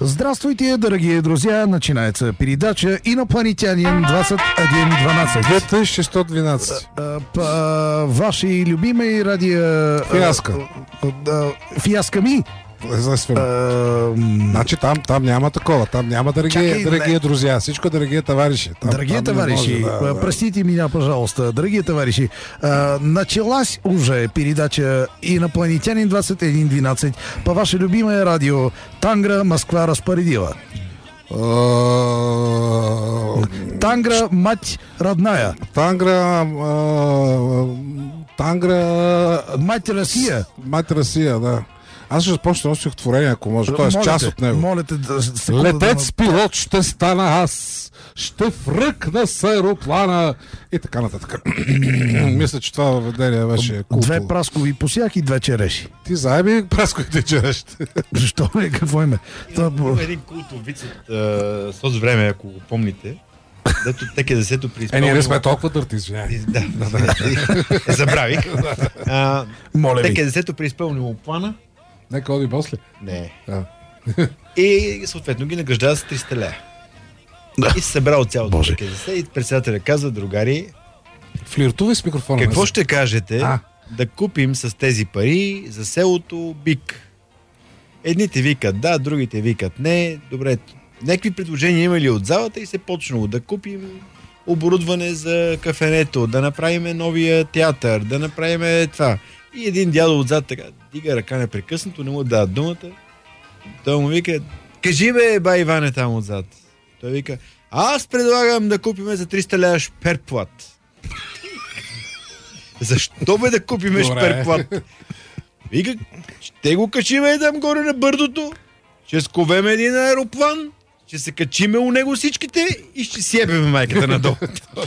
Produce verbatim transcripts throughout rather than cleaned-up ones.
Здравствуйте, дорогие друзья! Начинается передача «Инопланетянин двадцать один двенадцать». две тысячи сто двенадцать. Ваши любимые радио... Фиаско. Фиасками? Значи там, там няма такова, там няма дорогие, Чакай, дорогие не. друзья, всичко дорогие товарищи. Там, Дорогие там товарищи, може, да, да. простите меня, пожалуйста, дорогие товарищи, э, началась уже передача «Инопланетянин двадцать один двенадцать» по ваше любимое радио «Тангра, Москва распорядила». Тангра, мать родная. Тангра, э, Тангра, Мать Россия. мать Россия, да. Аз ще започна още стихотворение, ако може. Тоест, Моля част те, от него. Моля те, да, секунда, Летец да- пилот ще стана аз, ще фръкна с аероплана и така нататък. Мисля, че това въведение беше култово. Две праскови посяки и две череши. Ти заеби прасковите черешите. Защо не? Какво име? Това по- Има един култов виц от uh, соц време, ако го помните. Дето теке десето при Е, изпълнено... ние не сме толкова дърти, извиняй. Да, забравих. А, Моля ви. теке десето при изпълнено плана. Нека оди после. Не. Да. И съответно ги награждават с триста лева. Да. И се събрал цялото Боже. теке десет и председателя казва: другари, Флиртувай с микрофона. какво не ще кажете А. да купим с тези пари за селото Бик? Едните викат да, другите викат не. Добре, някакви предложения има ли от залата и се почнало да купим оборудване за кафенето, да направим новия театър, да направим това. И един дядо отзад така дига ръка непрекъснато, не му дава думата. Той му вика: кажи бе, ба Иване там отзад. Той вика: аз предлагам да купим за триста лева шперплат. Защо бе да купим Добре. шперплат? Вика: ще го качиме там горе на бърдото, ще сковеме един аероплан, ще се качиме у него всичките и ще си ебеме майката надолу.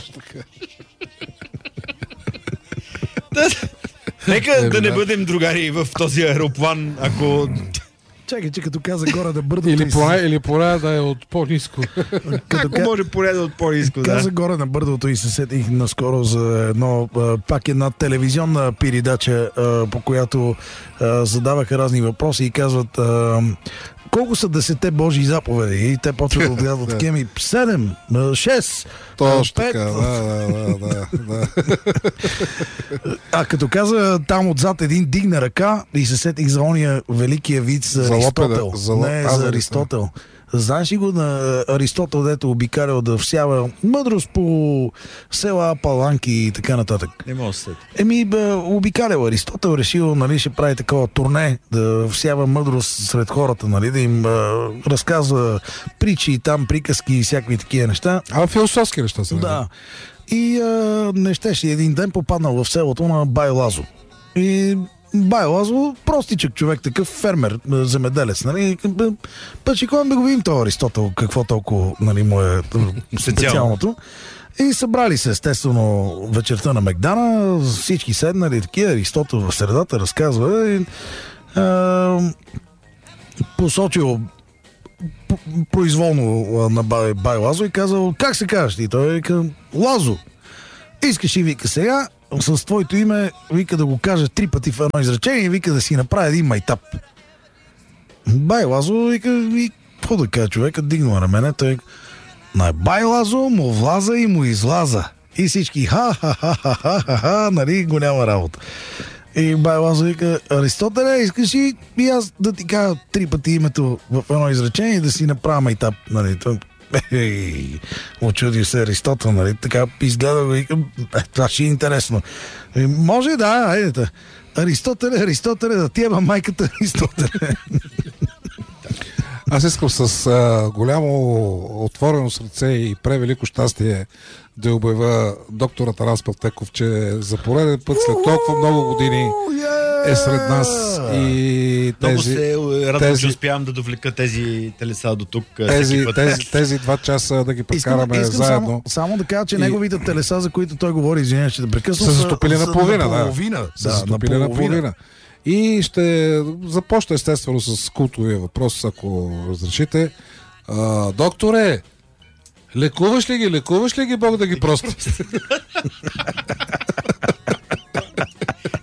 Да, нека да не бъдем другари в този аероплан, ако... Чакай, че като каза горе да бърдото Или и поне, или поне да е от по-ниско. като Ако може поредно от по-ниско, да. каза горе на бърдото и се сетих наскоро за едно, а, пак една телевизионна передача, а, по която а, задаваха разни въпроси и казват: а, колко са десете Божии заповеди? И те почват да отгледат такива ми: седем, шест, Точно пет. така, да, да, да, да. А като каза там отзад един дигна ръка и се сетих за ония великия вид за За Аристотел. лопеда, за ло- Не, а, за за Аристотел. Знаеш ли го на Аристотел, дето обикалял да всява мъдрост по села, паланки и така нататък? Не мога да се сетя. Еми, бе, обикалял Аристотел, решил, нали, ще прави такова турне, да всява мъдрост сред хората, нали, да им а, разказва притчи, там приказки и всякакви такива неща. А философски неща са. Да. И а, не щеше един ден попаднал в селото на Бай Лазо. И Бай Лазо, простичък човек, такъв фермер, а, земеделец, нали? Пъчикон да го видим този Аристотел, какво толкова, нали, му е а, специалното. И събрали се, естествено, вечерта на Мегдана, всички седнали, такива, Аристотел в средата разказва и а, посочил п- произволно а, на Бай, Бай Лазо и казал: как се казваш? И той вика: Лазо. Искаш и вика сега с твоето име, вика, да го кажа три пъти в едно изречение и вика да си направя един майтап. Бай Лазо вика: и какво да кажа човека, дигнал на мене, той: на Бай Лазо му влаза и му излаза. И всички ха-ха-ха-ха-ха-ха, нали, го няма работа. И Бай Лазо вика: Аристотеле, искаш и, и аз да ти кажа три пъти името в едно изречение и да си направя майтап, нали. Той: ей, очуди се Аристотел, нали, така изгледа го и вика: е, това ще е интересно. И, може, да, айдете. Аристотеле, Аристотеле, да ти еба майката Аристотеле. Аз искам с а, голямо отворено сърце и превелико щастие да обявя доктор Атанас Павтеков, че за пореден път след толкова много години е сред нас и Много тези, се радвам, тези- че успявам да довлека тези телеса до тук. тези, всеки път. тези, тези два часа да ги прекараме искам заедно. Само, само да кажа, че И- неговите телеса, за които той говори, извиня, ще да прекъсвам, Са затопили наполовина, да. наполовина. Са затопили наполовина. И ще започна естествено с култовия въпрос, ако разрешите. А, докторе, лекуваш ли ги, лекуваш ли ги, Бог да ги прости?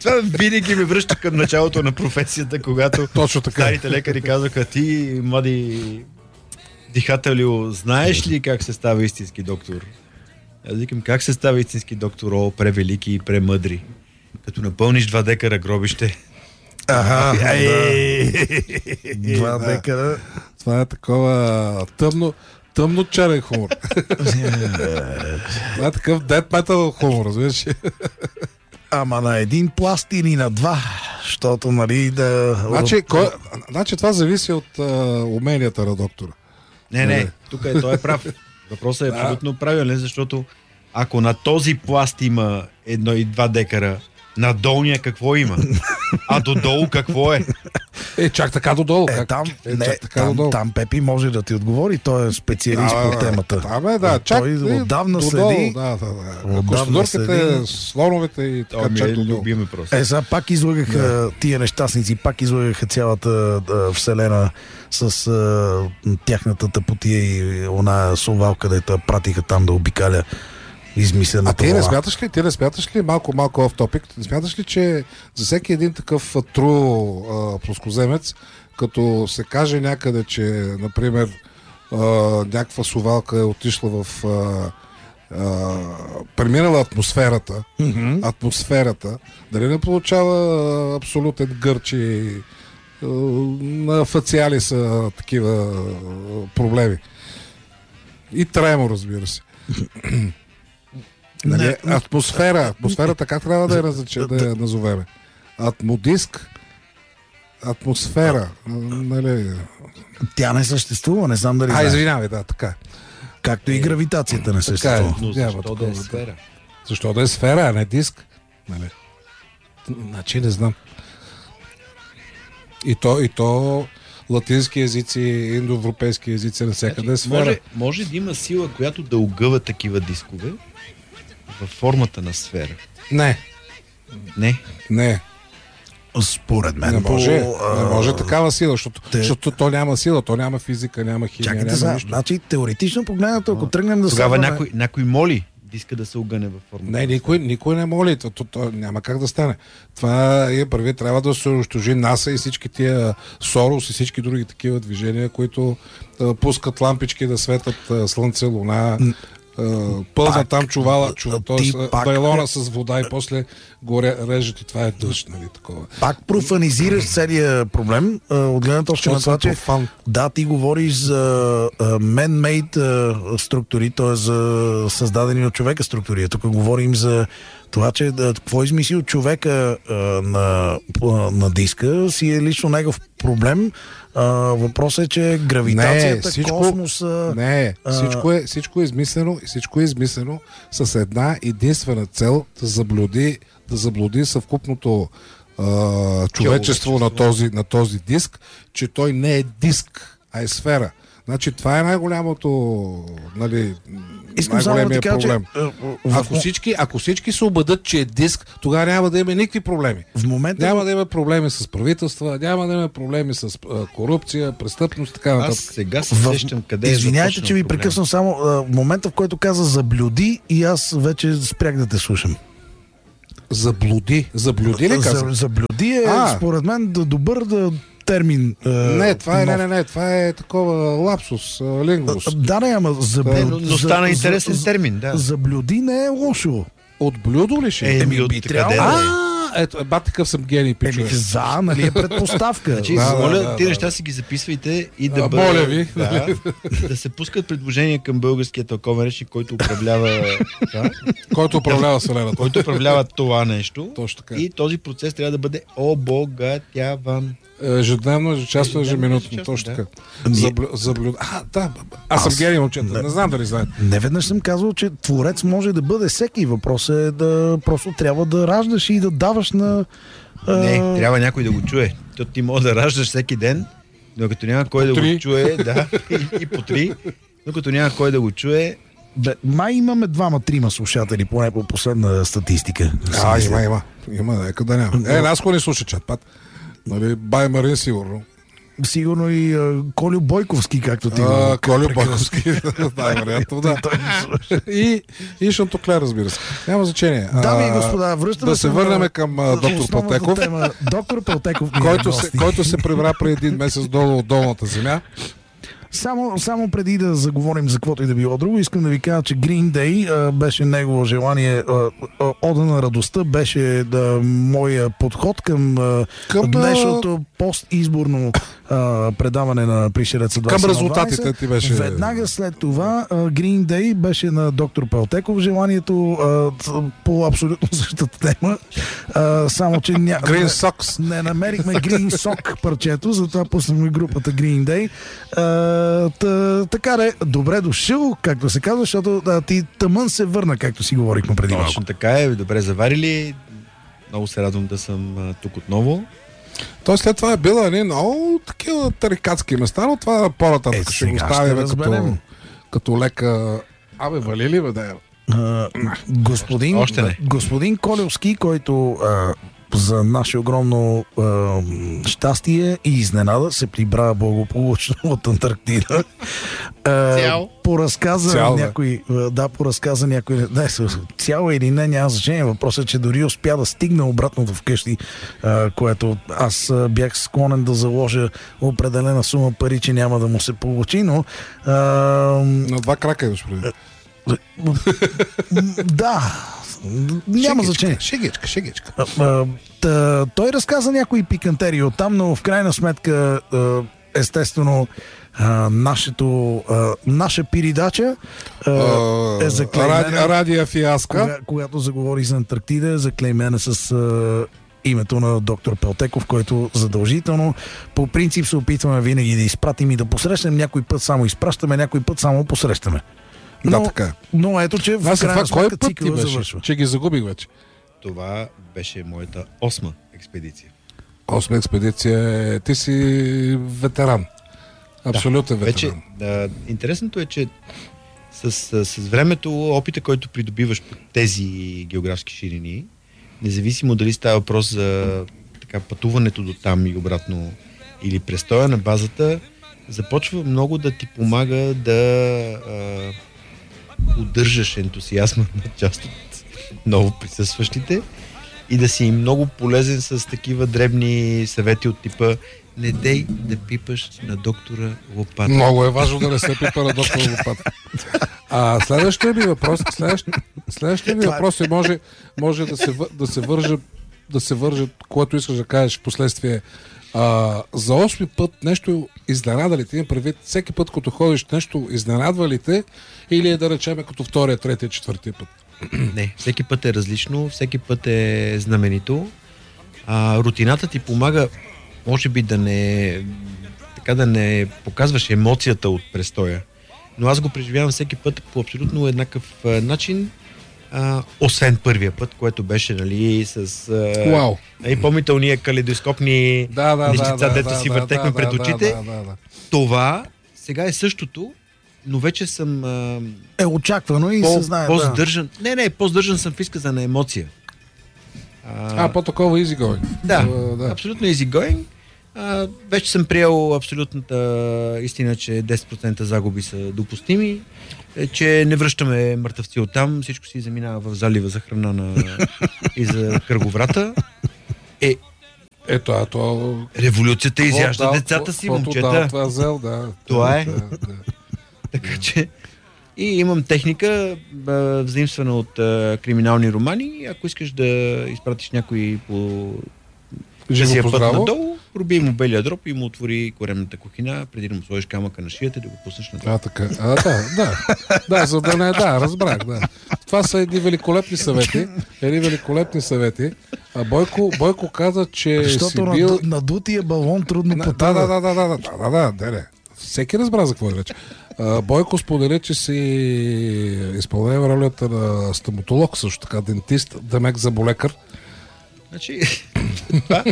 Това винаги ме връща към началото на професията, когато Точно така. старите лекари казаха: ти, млади дихателю, знаеш ли как се става истински доктор? Аз викам: как се става истински доктор, о, превелики и премъдри? Като напълниш два декара гробище. Ага, Ей! два Да. декара. Това е такова тъмно, тъмно черен хумор. Това е такъв дед метал хумор, разбираш. Ама на един пласт или на два, защото, нали, да... Значи, кой, значи това зависи от а, уменията на доктора. Не, не, тук е, той е прав. Въпросът е абсолютно правилен, защото ако на този пласт има едно и два декара, на долния какво има? А додолу какво е? Е, чак така додолу. Е, как? там, е, не, чак така там, додолу. там Пепи може да ти отговори, той е специалист Да, по темата. Там е, да, чак Той и отдавна додолу, следи. Да, да, да. Отдавна Костодурките, следи. слоновете и Това така ми чак е додолу. любим въпрос. Е, сега пак излагаха тия нещастници, пак излагаха цялата а, вселена с а, тяхната тъпотия и она совал, където я пратиха там да обикаля измислената А ти не вълна. смяташ ли, ти не смяташ ли, малко, малко off topic, не смяташ ли, че за всеки един такъв тру а, плоскоземец, като се каже някъде, че, например, а, някаква сувалка е отишла в а, а, преминала атмосферата, Мгм. атмосферата, дали не получава а, абсолютен гърч и а, на фациали са такива а, проблеми. И тремо, разбира се. Нали, Не, атмосфера. Атмосферата как трябва да я, различа, да я назовеме? Атмодиск? Атмосфера. Нали. Тя не съществува, не знам дали А, знаеш. извинявай, да, така. Както и гравитацията не Така е. съществува. Но Няма защо такова, да е да. сфера? Защо да е сфера, а не диск? Нали? Значи не знам. И то, и то латински езици, индоевропейски езици, навсякъде е сфера. Може, може да има сила, която да огъва такива дискове във формата на сфера. Не, Не. не. Според мен. Не може, по, не може такава сила, защото, те- защото то няма сила, то няма физика, няма химия, Чакайте няма сега, нищо. значи теоретично погледнато, ако тръгнем да Тогава следваме- някой, някой моли диска да се огъне във формата. Не, никой, никой не моли, то, то, то няма как да стане. Това е първи, трябва да се унищожи НАСА и всички тия Сорос и всички други такива движения, които а, пускат лампички да светат а, слънце, луна, а, пълна Пак, там чувала, ти чува, т.е. пак- байлона с вода и после го ре- режат и това е дъжд, нали, такова. Пак профанизираш целият проблем, а, от гледна точка на Защото съм това, че профан. да, ти говориш за а, man-made а, структури, т.е. за създадени от човека структури. Тук говорим за това, че да, какво е измислил човека а, на, а, на диска, си е лично негов проблем. А, въпросът е, че гравитацията, Не, всичко- космоса... Не, а- всичко е, всичко е измислено и всичко е измислено с една единствена цел да заблуди, да заблуди съвкупното а, човечество на този, на този диск, че той не е диск, а е сфера. Значи това е най-голямото, нали, Искам само да най-големия ти кажа, че проблем. а, в, Ако всички, ако всички се убедат, че е диск, тогава няма да има никакви проблеми. в момента... Няма да има проблеми с правителства, няма да има проблеми с а, корупция, престъпност, така Аз нататък. сега се В- сещам къде е Извинявайте, започнал че ви проблема. прекъсвам само а, в момента, в който каза заблюди и аз вече спрях да те слушам. Заблуди. Заблуди ли каза? За, заблюди е, А. според мен, да, добър да, термин. А, Не, това е, не, нов. не, не, това е такова лапсус, а, лингвус. А, Да, не, ама заблюди. Не, но, но стана интересен термин, да. Заблюди не е лошо. От блюдо ли ще? Е, Еми, от би къде трябвало. да е? а, ето, е, бат такъв съм гений, пичове. Еми, за, нали е предпоставка. Значи, Да, да, моля, да, тия да, неща да. си ги записвайте и да А, бъдат... моля ви. Да, да се пускат предложения към българския тълковен речник, който управлява това, Който управлява Вселената. който управлява това нещо. Точно така. И този процес трябва да бъде обогатяван. Ежедневно, ежечасно, ежеминутно. Ежечасно, Точно да. така. Ние- Заблю... Заблю... А, да, аз съм Аз- гений, момчета. Не. Не знам дали знаете. Не веднъж съм казал, че творец може да бъде всеки. Въпросът е да просто трябва да раждаш и да даваш на... а, Не, трябва някой да го чуе. То ти може да раждаш всеки ден, но като няма кой да три. го чуе, да, и, и по три, но като няма кой да го чуе, Бе, май имаме двама-трима слушатели, поне по последна статистика. А, има, има. Има, нека да няма. Е, нас го не слуша чат, пат. Нали, Бай Марин сигурно. сигурно и а, Колю Бойковски, както ти А, го Колю Бойковски, да, вероятно, да. Той ни слуша. И, и Шантоклер, разбира се. Няма значение. Дами и А, господа, връщаме да се на- върнем към а, доктор основната Пълтеков, тема. Доктор Пълтеков ми е който се, гости. който се прибра преди един месец долу от долната земя. Само, само преди да заговорим за каквото и да било друго, искам да ви кажа, че Green Day а, беше негово желание, а, а, Ода на радостта беше да, моя подход към, а, Към, днешното постизборно а, предаване на Пришелеца двайсет Към на резултатите двайсет. ти беше... Веднага след това а, Green Day беше на доктор Пелтеков желанието а, по абсолютно същата тема, а, само че ня... Green Socks. не намерихме Green Sock парчето, затова пуснахме групата Green Day. А, та, така де, добре дошъл, както се казва, защото да, ти тъмън се върна, както си говорихме преди малко. Точно така е, добре заварили. Много се радвам да съм а, тук отново. Той след това е бил нали, много такива тарикатски места, но това по-нататък Е, ще го сега ще ставим като, разберем. като лека... Абе, вали ли бе да е? А, господин, Още не. господин Колевски, който а, за наше огромно а, щастие и изненада се прибра благополучно от Антарктида. А, Цял. Поразказа Цял, да. някой, а, да, поразказа някой, не, цяло или не, няма значение. Въпросът е, че дори успя да стигне обратно вкъщи, а, което аз а, бях склонен да заложа определена сума пари, че няма да му се получи, но а, На два крака идваш преди. да, няма значение. Шегичка, шегичка. А, а, та, той разказа някои пикантерии оттам, но в крайна сметка, а, естествено, а, нашето, а, наша передача а, е заклеймена, Ради, радия фиаска. кога, когато заговори за Антарктида, е заклеймена с а, името на доктор Пелтеков, който задължително по принцип се опитваме винаги да изпратим и да посрещнем. Някой път само изпращаме, някой път само посрещаме. Да, Но, така е. но ето, че в Аз това крайна кой сметка път ти цикъла беше? завършва. Че ги загубих вече. Това беше моята осма експедиция. Осма експедиция. Ти си ветеран. Абсолютен ветеран. Вече, да, интересното е, че с, с, с времето, опита, който придобиваш по тези географски ширини, независимо дали става въпрос за така, пътуването до там и обратно или престоя на базата, започва много да ти помага да а, удържаш ентусиазма на част от ново присъстващите и да си много полезен с такива дребни съвети от типа не дей да пипаш на доктора лопата. Много е важно да не се пипа на доктор лопата. А следващия ми въпрос, следващ, следващия ми въпрос е може, може да, се, въ- да се върже, да се върже, което искаш да кажеш в последствие. А, за осми път нещо изненада ли те? Имам предвид, всеки път, като ходиш нещо, изненадва ли те? Или е да речеме като втория, третия, четвъртия път? Не, всеки път е различно, всеки път е знаменито. А, рутината ти помага, може би да не, така да не показваш емоцията от престоя. Но аз го преживявам всеки път по абсолютно еднакъв а, начин, а, освен първия път, което беше, нали, с... А, Вау! и помните уния калейдоскопни Да, да, нещица, да, да, дето да, си да, въртехме да, пред да, очите. да, да, да. Това сега е същото, но вече съм а, Е очаквано и по, се знае. Да. по-здържан. Не, не, по-здържан съм в изказа на емоция. А, по-такова easy going. Да, А, да. абсолютно easy going. А, вече съм приел абсолютната истина, че десет процента загуби са допустими, е, че не връщаме мъртъвци оттам, всичко си заминава в залива за храна на... и за кръговрата. Е, Ето, а то... революцията изяжда Какво дал- децата си, каквото момчета. дал, това взел, да. Това е. Да, да. Така че... И имам техника, а, взаимствана от а, криминални романи. Ако искаш да изпратиш някой по Живо Живо път поздраво. надолу, проби му белия дроб и му отвори коремната кухина, преди да му сложиш камъка на шията и да го пуснеш надолу. А, така. А, да, да. Да, за да не, да, разбрах, да. Това са едни великолепни съвети. Едни великолепни съвети. А Бойко, Бойко каза, че Защото си бил... наду, надутия балон трудно Да, потъва. да, да, да, да, да, да, да, да, да. Всеки разбра за какво е реч. А, Бойко сподели, че си изпълнява ролята на стоматолог, също така дентист, демек заболекар. Значи, това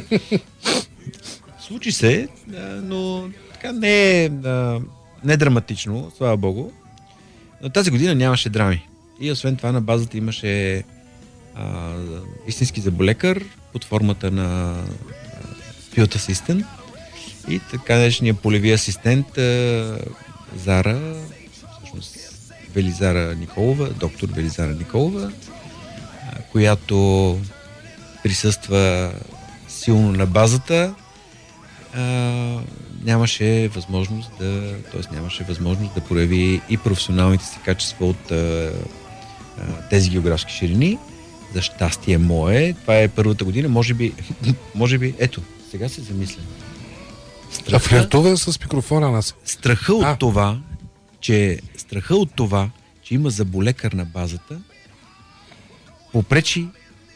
случи се, а, но така не е, а, не е драматично, слава богу. Но тази година нямаше драми. И освен това на базата имаше а, истински заболекар под формата на Field Assistant. И така наречения полеви асистент а, Зара, всъщност Велизара Николова, доктор Велизара Николова, а, която присъства силно на базата, а, нямаше възможност да, т.е. нямаше възможност да прояви и професионалните си качества от а, а, тези географски ширини. За щастие мое, това е първата година, може би, може би, ето, сега се замислям. А флиртове с микрофона нас. Страха от а. това, че страха от това, че има заболекар на базата, попречи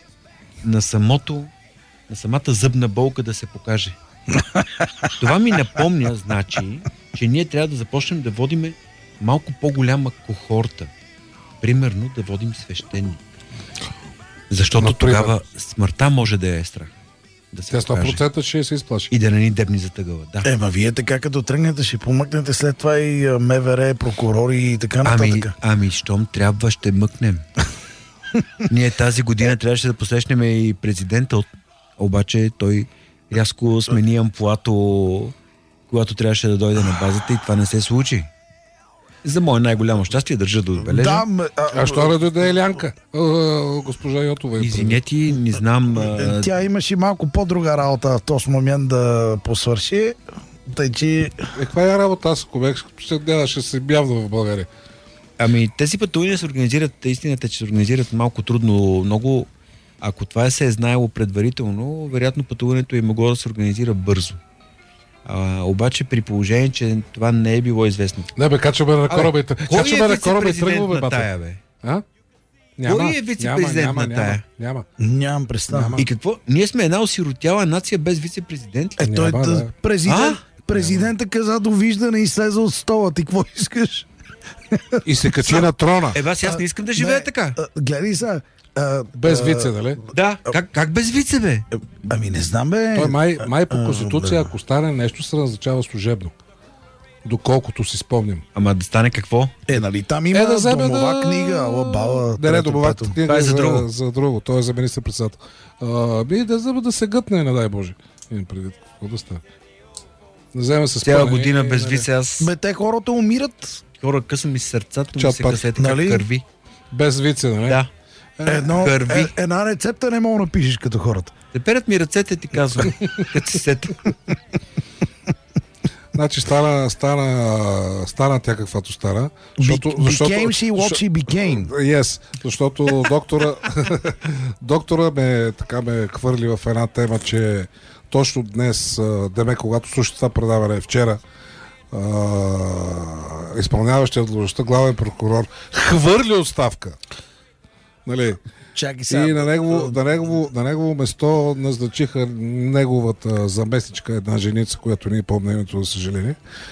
на самото, на самата зъбна болка да се покаже. Това ми напомня, значи, че ние трябва да започнем да водиме малко по-голяма кохорта. Примерно да водим свещени. Защото Например, тогава смъртта може да е страх. Да се тя сто покаже. процента ще се изплаши. И да не ни дебни за тъгъла. Да. Ема вие така като тръгнете, ще помъкнете след това и а, МВР, прокурори и така Ами, нататък. ами, щом трябва, ще мъкнем. Ние тази година трябваше да посрещнем и президента, от... обаче той рязко смени амплуато, когато трябваше да дойде на базата и това не се случи. За мое най-голямо щастие държа да отбележа. Да, м- а, А що не дойде Елянка? А, госпожа Йотова. Извинете, не знам... А... Тя имаше малко по-друга работа в този момент да посвърши. Тъй, че... Е, каква е работа? Аз ако бях, ще гледаше се бявна в България. Ами тези пътувания се организират, истината е, че се организират малко трудно, много. Ако това се е знаело предварително, вероятно пътуването е могло да се организира бързо. А, обаче при положение, че това не е било известно. Не бе, качваме на кораба и тръгваме. Кой Качваме е на кораба и вице-президент тръгваме, на бате. тая, бе? А? Кой е вице-президент няма, на тая? Няма, Нямам представа. Няма. И какво? Ние сме една осиротяла нация без вице-президент. Е, той Няма, да. да. президент, А? президента каза довиждане и слезе от стола. Ти какво искаш? няма. И се качи на трона. Е, аз, аз не искам да живея Не, така. а, Гледай сега. а, Без а, вице, нали? Да, как, как без вице, бе? Ами не знам, бе. Той май, май по а, конституция, бе. ако стане нещо, се назначава служебно. Доколкото си спомням. Ама да стане какво? Е, нали там има Е, да вземе домова да... книга, ала бала. Не, не, трето, домова пето. книга Това е за за, друго. за друго. Той е за министър-председател. А, би да, за да се гътне, не дай Боже. Имам предвид. Какво да стане? Да вземе се Цяла спъне година и, без нали, вице, аз Бе, те хората умират. хора къса ми сърцато, ми Чат се пак, късете нали? как кърви. Без вице, нали? Да. Едно, Кърви. е, една рецепта не мога да напишеш като хората. Те перат ми ръцете, ти казвам, като се сета. Значи стана, стана, стана тя каквато стана. Защото, Be- защото, became she what she became. Yes, защото доктора, доктора ме, така ме хвърли в една тема, че точно днес, а, деме, когато слушах това предаване вчера, а, изпълняващия длъжността главен прокурор хвърли оставка. Нали? Чакай И сега. на негово, на, негово, на негово место назначиха неговата заместничка, една женица, която не помня името, за съжаление.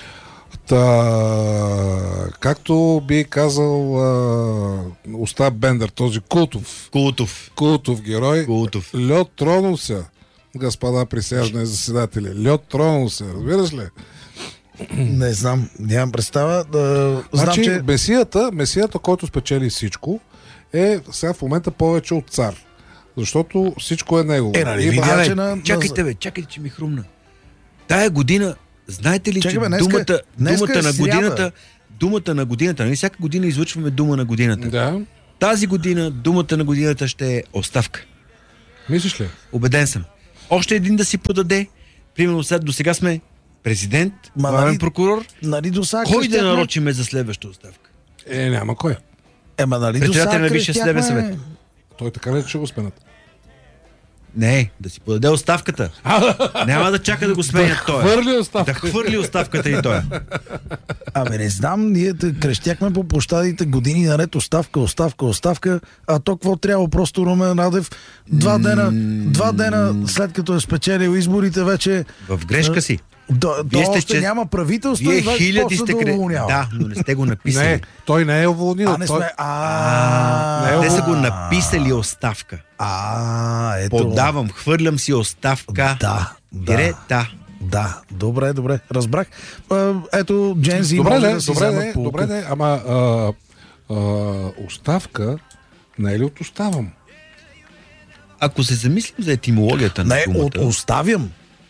Та, както би казал а, Остап Бендер, този култов, Култов. култов герой, Култов. лед тронул се, господа присяжни заседатели. Лед тронул се, разбираш ли? Не знам, нямам представа. Да, знам, Значи, че... месията, месията, който спечели всичко, е сега в момента повече от цар. Защото всичко е негово. Е, нали, Има- видя, Абе, че на- чакайте, бе, чакайте, че ми хрумна. Тая година, знаете ли, Чакай, че бе, днеска- думата, днеска думата е на сряда. годината, думата на годината, нали всяка година излъчваме дума на годината. Да, Тази година думата на годината ще е оставка. мислиш ли? Убеден съм. Още един да си подаде. Примерно след до сега сме президент, Ма, главен нали- прокурор. Нали до сега Кой да крещяхме- нарочиме за следваща оставка? Е, няма кой. Ема нали до Председателя сега на Висшия съдебен крещяхме- съвет. Той така не ще го сменят. Не, да си подаде оставката. Няма да чака да го сменят той. Хвърли оставка. Да хвърли оставката и той. Абе не знам, ние те крещяхме по площадите години наред оставка, оставка, оставка, а то какво трябва просто Румен Радев два дена, два дена след като е спечелил изборите вече В грешка си. до, до Вие сте още че- няма правителство Вие и вече хиляди почна сте да кре... уволнява. Да, но не сте го написали. Не, той не е уволнил. А не той... сме... А, не е Те са увол- го написали оставка. А, ето. Подавам, хвърлям си оставка. Да, да. Дирета. Да, добре, добре, разбрах. А, ето, Джензи Добре, може не, да си добре, вземат не, поука. добре, не, ама а, а, оставка не е ли от оставам? Ако се замислим за етимологията на Не, думата, от, оставям.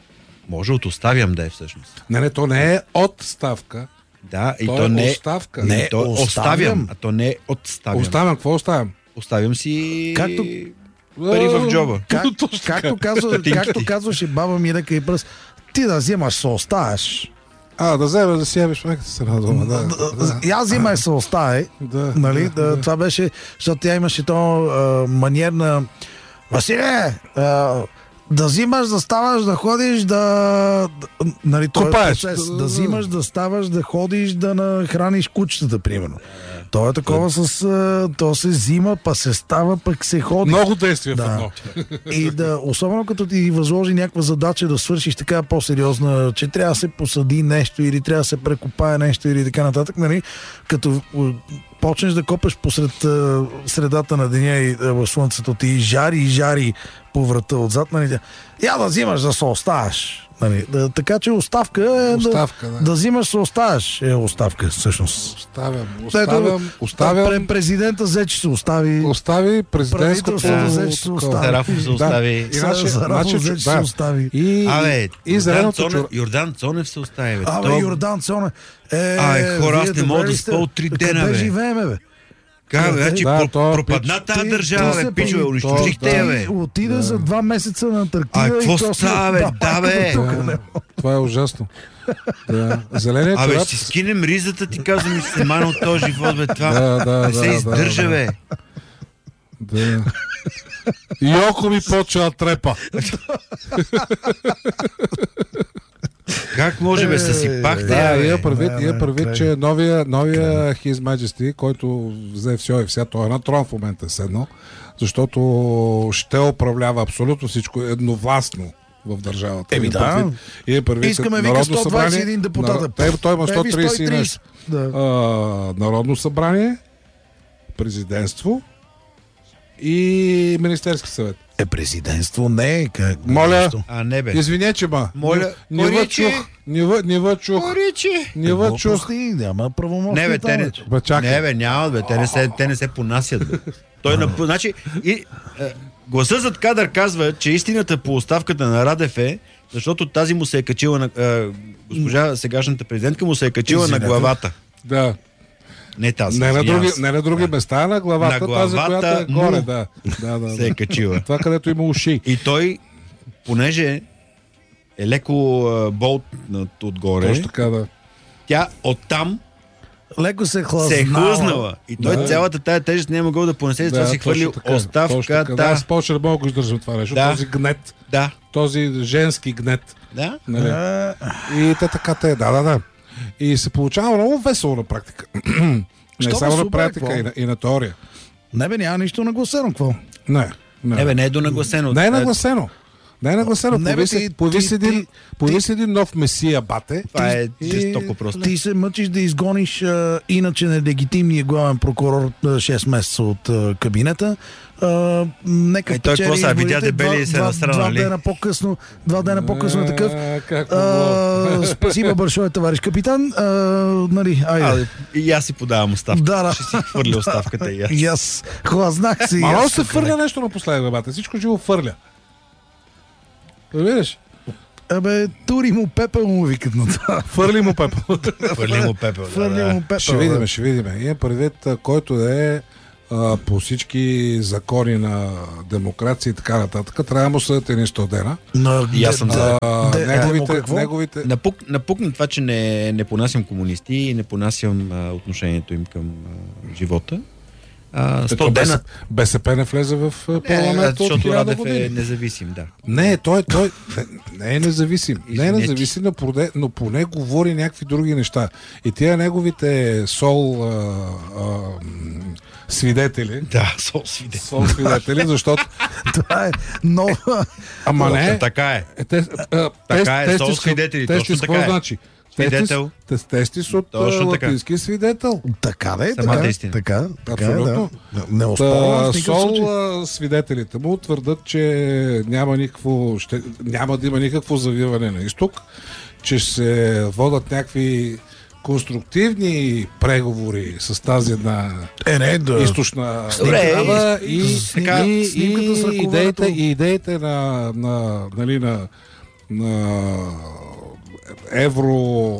Може от оставям да е всъщност. Не, не, то не е отставка. Да, и то, то е не е... оставка. Не, то оставям. оставям, а то не е отставям. Оставям, какво оставям? Оставям си Както- пари в джоба. Как, Точно така. както, казва, както казваше баба ми, река и пръст, ти да взимаш, се оставяш. А, да вземеш да си ябиш меката се радва. Да, да, И аз взимай, се оставай. да, Нали? да, Да, това беше, защото тя имаше то а, маниер на Василе, а, да взимаш, да ставаш, да ходиш, да... да нали, този Копаеш. процес. Да взимаш, да ставаш, да ходиш, да нахраниш кучетата, примерно. То е такова с... а, то се взима, па се става, пък се ходи. Много действия в Да. едно. И да, особено като ти възложи някаква задача да свършиш така по-сериозна, че трябва да се посади нещо или трябва да се прекопае нещо или така нататък, нали? Като м, почнеш да копеш посред а, средата на деня и а, в слънцето ти и жари и жари по врата отзад, нали? тя, Я да взимаш да се оставаш. Нали? Да, така че оставка е Оставка, да, да. да взимаш се оставаш е оставка всъщност. Оставям, Ето, оставям, оставям, пре- президента взе, че се остави. остави президентското... Правителството взе, че се такова. остави. Сарафов се остави. И значи- Зарафов значи, взе, че се да. остави. И, Абе, и Йордан зеленото Цонев, чур... Йордан Цонев се остави. Бе. Абе, То- Йордан Цонев. Е, Ай, хора, аз вие не мога добре да ли спа сте? от три дена, Къде бе. живееме, бе? Как, бе, значи, Да, про- то е пропадна пич. тази Ти- държава, ти бе, се пичове, при- унищожихте то- я, да. бе. Отида за два месеца на Антарктида. А, и какво то се става, бе? отдава Да, бе. тук, Да, не. това е ужасно. Да. Зеленият Абе, чорап... ще си скинем ризата, ти казвам, и ще се мана от този живот, бе, това. Да, да, не се да, издържа, да, бе. Да. И око ми почва да трепа. Как може, бе, съсипахте Да, я, я бе. предвид, Да, я да, предвид, край. че новия, новия His Majesty, който взе все и вся, той е на трон в момента седно, защото ще управлява абсолютно всичко едновластно в държавата. Еми Има да. предвид- и е предвид, Искаме, Народно вика, сто двадесет и един събрание, депутата. нар- Той, той има Беби, сто тридесет и нещо. Да. А, Народно събрание, президентство и Министерски съвет. Е, президентство не е. Как, Моля. нещо. А, не, бе. Извиня, че ма. Моля, не, не кой ви рече? чух. Не ви, не ви чух. Поричи! Не ви чух. Глупости, няма правомощи. Не, бе, те не, Бе, чакай. не, бе, няма, бе, те не се, те не се понасят, бе. Той на, значи, и, е, гласа зад кадър казва, че истината по оставката на Радев е, защото тази му се е качила на, е, госпожа сегашната президентка му се е качила на Извинете. главата. Да. Не тази, Не на извинявам други, се. не на други места, а на главата, На тази, главата която е му горе. Да. Да, да, се е да. качила. Това, където има уши. И той, понеже е леко а, болт над- отгоре, Точно така, да. тя оттам Леко се хлъзнала. се е хлъзнала. И той Да. цялата тая тежест не е могъл да понесе, затова Да, си хвърли точно така, точно така. Да, оставката. аз повече не мога да го издържам това нещо. Да. Този гнет, Да, този женски гнет. да. Нали? А, И те така те, да, да, да. И се получава много весело на практика. Не Що само бе, на супер, практика, какво? и на, и на теория. Не, бе, няма нищо нагласено, какво? Не, не. Не, бе, не е донагласено. Не е нагласено. Не е нагласено. Не, бе, Появи се, ти- появи ти- се един, ти- появи ти- се един нов месия, бате. Това е И- жестоко просто. Ти се мъчиш да изгониш а, иначе нелегитимния главен прокурор а, шест месеца от а, кабинета. А, нека Е, той спечели какво са, видя изборите, дебели два- и се два- насрана, Два нали? дена по-късно, два дена по-късно е такъв. А, как А, могло? спасибо большое, товарищ капитан. А, нали, айде. А, и аз си подавам оставка. Да, да. Ще си хвърля оставката и аз. И аз хлазнах се. и Мало аз, се фърля нещо напоследък, бате. Всичко живо фърля. Разбираш? Абе, тури му пепел му викат на това. Фърли му пепел. Хвърли му пепел. Фърли Да, му да. пепел. Ще видим, ще видим. Има предвид, а, който да е а, по всички закони на демокрация и така нататък. Трябва да му съдят едни сто дена. На, И аз съм за. А, Де- неговите, демо какво? неговите... Напук, напукна това, че не, не понасям комунисти и не понасям а, отношението им към а, живота. А, сто Ето, дена. БСП не влезе в а, Не, парламента от защото хиляда Радев години. е независим, да. Не, той, той не, не е независим. Не е Извинете. независим, но, поне, но поне говори някакви други неща. И тия неговите сол а, а, м, свидетели, Да, сол свидетел. сол свидетели, защото... Това е нова. Ама не, Така е. е, те, а, Така е, тест- сол тестис- свидетели, тестис точно какво така е. значи? Свидетел. Тестис, тестис от Точно а, така. латински свидетел. Така да е, Самата така, истина. така, така е, Абсолютно. да. Не оспорвам Та, в никакъв случай. Сол а, свидетелите му твърдат, че няма никакво, ще, няма да има никакво завиване на изток, че се водят някакви конструктивни преговори с тази една Е, не, да. източна Добре, държава и- и, така, и, снимката с и ръководето. идеите, и идеите на, на, нали, на на евро,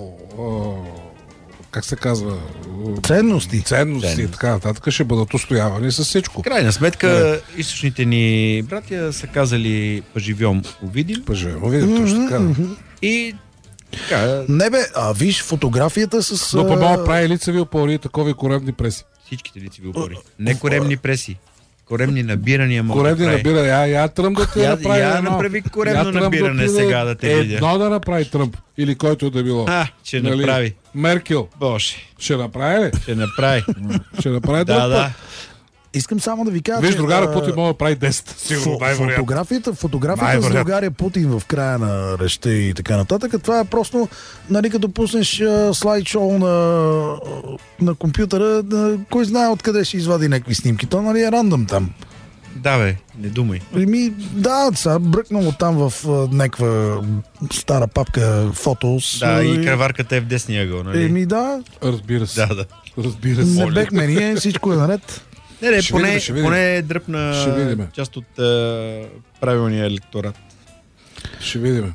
как се казва? Ценности. Ценности и така нататък ще бъдат устоявани с всичко. Крайна сметка, не. източните ни братя са казали поживьом увидим. Поживьом увидим, точно така. И така. Не бе, а виж фотографията с... Но по-малко прави лицеви опори и такови коремни преси. Всичките лицеви опори. Не коремни преси. Коремни набирания могат коремни да прави. набирания. Я, я Тръмп да ти я, направи я едно. направи коремно я набиране да сега да те видя. Едно да направи Тръмп. Или който да било. А, ще нали? направи. Меркел. Боже. Ще направи ли? Ще направи. Ще направи да, да. Искам само да ви кажа, Виж, че... другара Путин може да прави десет. Сигурно, фо- фотографията, фотографията с другаря Путин в края на речта и така нататък, това е просто, нали, като пуснеш а, слайд-шоу на, на компютъра, да, кой знае откъде ще извади някакви снимки. То, нали, е рандъм там. Да, бе, не думай. Еми, да, сега бръкнало там в а, някаква стара папка фотос. Да, и кръварката е в десния ъгъл, нали? Еми, да. Разбира се. Да, да. Разбира се. Не бехме ние, всичко е наред. Не, не, Ще поне, видим, ще видим. поне дръпна Ще видим. част от а, правилния електорат. Ще видим.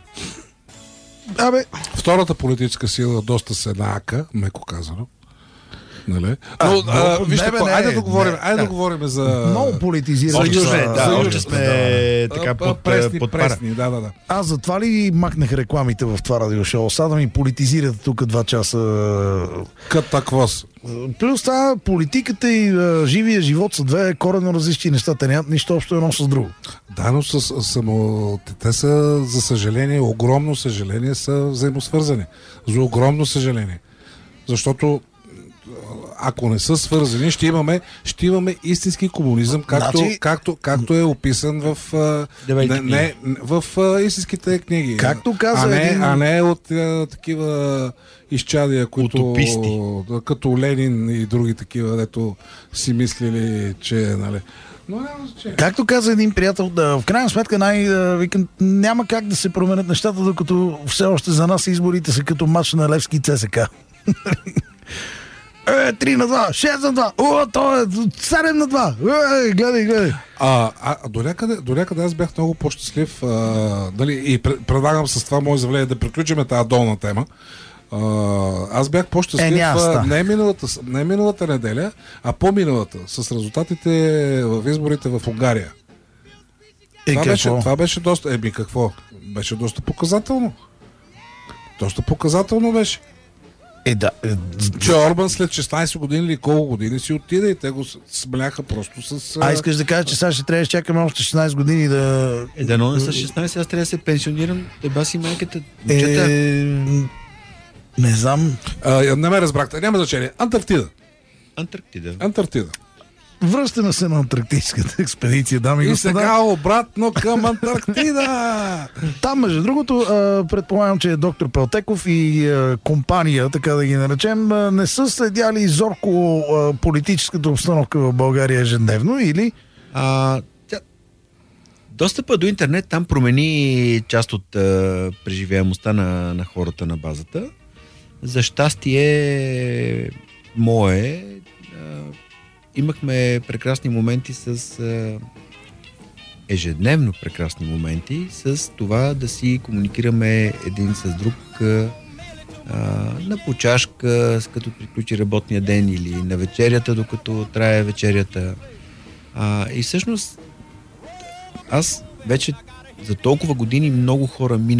Абе, Втората политическа сила доста се наака, меко казано. Нали? А, Но, а, но- вижте, не, бе, какво, не, айде да говорим, не, айде да да. говорим за... много политизирано. Още сме, за- да, за- още за- сме да. така А, под, пресни, под пара. пресни, да, да, да. Аз затова ли махнах рекламите в това радиошоу? Сега да ми политизирате тук два часа. Катаквос. Плюс това политиката и а, живия живот са две коренно различни неща. Те нямат нищо общо едно с друго. Да, но с, само, те са, за съжаление, огромно съжаление, са взаимосвързани. За огромно съжаление. Защото ако не са свързани, ще имаме, ще имаме истински комунизъм, както, Значи- както, както е описан в, а, Деветите не, не, в а, истинските книги. Както каза а не, един- а не от а, такива изчадия, които Утописти. да, като Ленин и други такива, дето си мислили, че нали. Но няма значение. Както каза един приятел, да, в крайна сметка най, да, викам, няма как да се променят нещата, докато все още за нас изборите са като матч на Левски и ЦСКА. Е, три на два, шест на два, о, то е седем на два, е, гледай, гледай. А, а до, някъде, до някъде аз бях много по-щастлив, а, дали, и пред- предлагам с това мое заявление да приключим тази долна тема. А, аз бях по-щастлив Е, няма ста. не, миналата, не миналата неделя, а по-миналата, с резултатите в изборите в Унгария. И Това беше, какво? това беше доста... Еми какво? Беше доста показателно. Доста показателно беше. Е, да, е, Че Орбан след шестнайсет години или колко години си отиде и те го смляха просто с... а искаш да кажеш, че сега ще трябва да чакаме още шестнайсет години да... Е, да, но не са шестнайсет, аз трябва да се пенсионирам. Еба си майката. Момчета, Е, не знам. А, не ме разбрахте. Няма значение. Антарктида. Антарктида. Антарктида. Връщаме се на антарктическата експедиция, дами и И господа. сега обратно към Антарктида. Там, между другото, а, предполагам, че доктор Пелтеков и а, компания, така да ги наречем, а, не са следяли зорко а, политическата обстановка в България ежедневно, или? А, тя... Достъпа до интернет там промени част от а, преживяемостта на, на хората на базата. За щастие мое, а, имахме прекрасни моменти с... А, ежедневно прекрасни моменти с това да си комуникираме един с друг а, на почашка, като приключи работния ден или на вечерята, докато трае вечерята. А, и всъщност аз вече за толкова години много хора мина